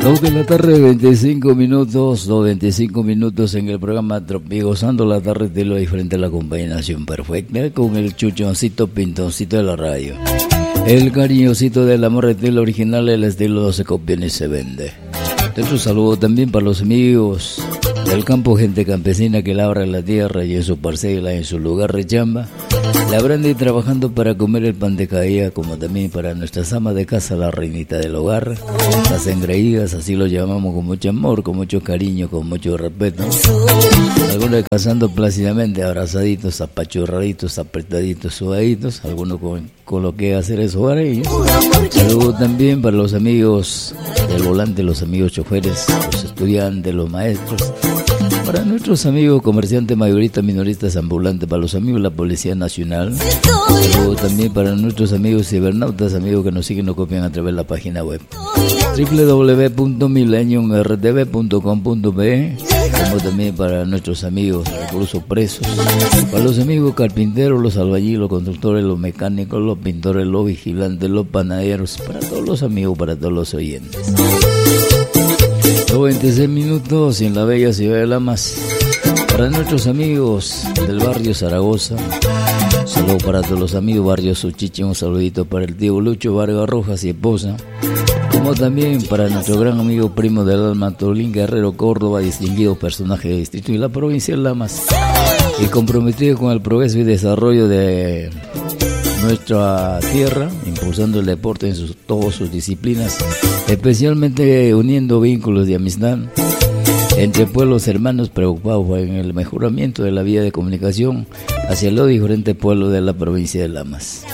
2 de la tarde, 25 minutos, 25 minutos en el programa Tropi, gozando la tarde de lo diferente, la combinación perfecta con el chuchoncito pintoncito de la radio. El cariñosito del amor de lo original, el estilo se copia y se vende. Otro saludo también para los amigos del campo, gente campesina que labra la tierra y en su parcela, en su lugar de chamba, labrando y trabajando para comer el pan de cada día, como también para nuestras amas de casa, la reinita del hogar, las engreídas, así lo llamamos con mucho amor, con mucho cariño, con mucho respeto. Algunos casando plácidamente, abrazaditos, apachurraditos, apretaditos, sudaditos, algunos con lo que hacer es jugar a ellos. Saludos también para los amigos del volante, los amigos choferes, los estudiantes, los maestros, para nuestros amigos comerciantes, mayoristas, minoristas, ambulantes, para los amigos de la Policía Nacional. Saludos también para nuestros amigos cibernautas, amigos que nos siguen o copian a través de la página web www.millenniumrdb.com.be, como también para nuestros amigos incluso presos, para los amigos carpinteros, los albañiles, los constructores, los mecánicos, los pintores, los vigilantes, los panaderos, para todos los amigos, para todos los oyentes. 26 minutos en la bella ciudad de Lamas. Para nuestros amigos del barrio Zaragoza, un saludo para todos los amigos barrio Suchichi, un saludito para el tío Lucho Vargas Rojas y esposa, como también para nuestro gran amigo primo del alma Tolín Guerrero Córdoba, distinguido personaje del distrito y la provincia de Lamas, y comprometido con el progreso y desarrollo de nuestra tierra, impulsando el deporte en todas sus disciplinas, especialmente uniendo vínculos de amistad entre pueblos hermanos, preocupados en el mejoramiento de la vía de comunicación hacia los diferentes pueblos de la provincia de Lamas.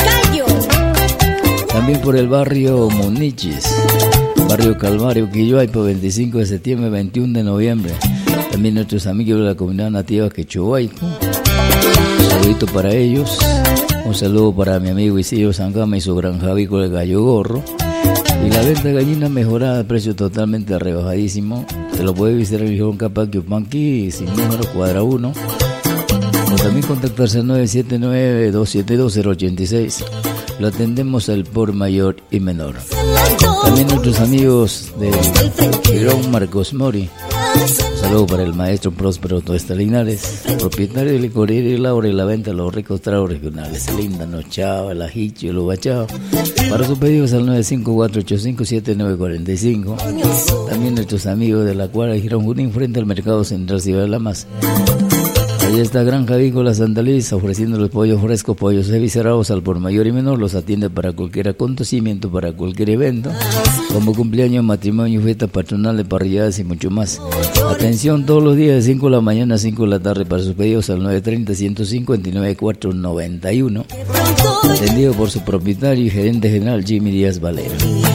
También por el barrio Munichis, barrio Calvario, Quilloaipa, 25 de septiembre, 21 de noviembre. También nuestros amigos de la comunidad nativa Quechuaico, un saludito para ellos. Un saludo para mi amigo Isidro Sangama y su granja avícola de Gallo Gorro. Y la venta de gallina mejorada, precio totalmente rebajadísimo. Se lo puede visitar en el Gijón Capaquio Panqui, sin número, cuadra 1. O también contactarse al 979-272-086. Lo atendemos al por mayor y menor. También nuestros amigos de Girón Marcos Mori. Un saludo para el maestro Próspero Tuesta Linares, propietario de licorería y Laura y la venta de los ricos tragos regionales, el Índano, Chava, el Ajicho, el Ubachao. Para sus pedidos al 954-857945. También nuestros amigos de la cuadra de Girón Junín, frente al Mercado Central Ciudad de Lamas. Ahí está Granja Avícola Santa Liz, ofreciendo los pollos frescos, pollos eviscerados al por mayor y menor. Los atiende para cualquier acontecimiento, para cualquier evento, como cumpleaños, matrimonio, fiestas patronales, parrilladas y mucho más. Atención todos los días de 5 de la mañana a 5 de la tarde para sus pedidos al 930-159-491. Atendido por su propietario y gerente general Jimmy Díaz Valero.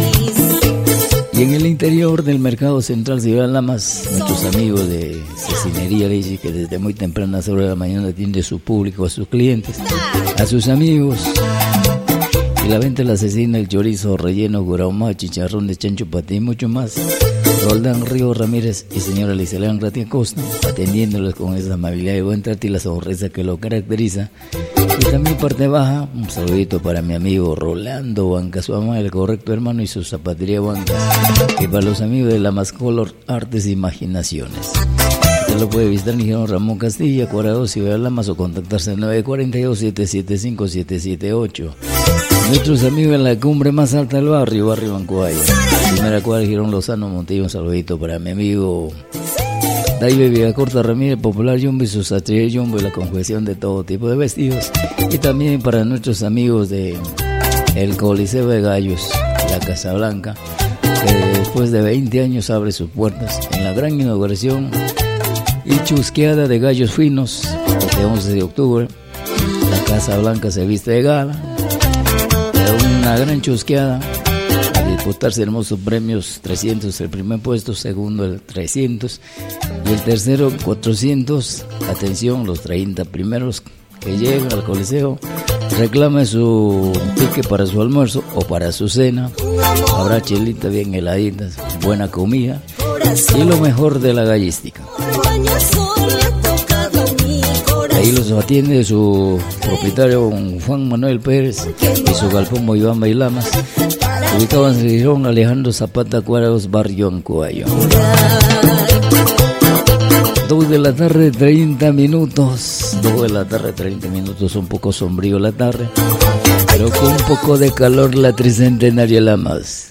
Y en el interior del Mercado Central Ciudad de Lamas, nuestros amigos de Cecinería Leche, que desde muy tempranas horas de la mañana atiende a su público, a sus clientes, a sus amigos. Y la venta de la cecina, el chorizo relleno, gurahumá, chicharrón de chancho paté y mucho más. Roldán Río Ramírez y señora Licelán Ratia Costa, atendiéndolos con esa amabilidad y buen trato y la sonrisa que lo caracteriza. Y también parte baja, un saludito para mi amigo Rolando Banca, su ama, el correcto hermano, y su zapatería Banca. Y para los amigos de Lamas Color, Artes e Imaginaciones. Usted lo puede visitar en Girón Ramón Castilla, cuadra 2, Ciudad de Lamas, o contactarse al 942-775-778. Nuestros amigos en la cumbre más alta del barrio, barrio Bancoaya. Primera cuadra, Girón Lozano Montillo, un saludito para mi amigo Daive Villacorta Ramírez, popular Jumbo y su sastrería Jumbo y la confección de todo tipo de vestidos. Y también para nuestros amigos de el Coliseo de Gallos, la Casa Blanca, que después de 20 años abre sus puertas en la gran inauguración y chusqueada de gallos finos. Este 11 de octubre, la Casa Blanca se viste de gala, una gran chusqueada, a disputarse hermosos premios. 300 el primer puesto, segundo el 300 y el tercero 400. Atención, los 30 primeros que llegan al Coliseo reclamen su ticket para su almuerzo o para su cena. Habrá chelita bien heladitas, buena comida y lo mejor de la gallística. Ahí los atiende su propietario Juan Manuel Pérez y su galpón Moyobamba y Lamas. ubicado en Girón Alejandro Zapata Cuadros, barrio Ancuayo. 2 de la tarde, 30 minutos. 2 de la tarde, 30 minutos. Un poco sombrío la tarde, pero con un poco de calor la tricentenaria la más.